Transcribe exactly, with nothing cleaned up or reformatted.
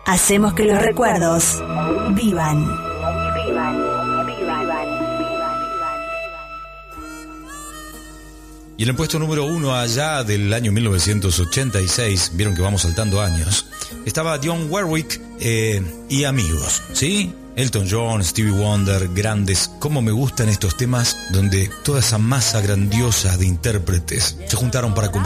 Hacemos que los recuerdos vivan. Y en el puesto número uno, allá del año mil novecientos ochenta y seis, vieron que vamos saltando años, estaba Dionne Warwick eh, y amigos, ¿sí? Elton John, Stevie Wonder, grandes. Cómo me gustan estos temas donde toda esa masa grandiosa de intérpretes se juntaron para componer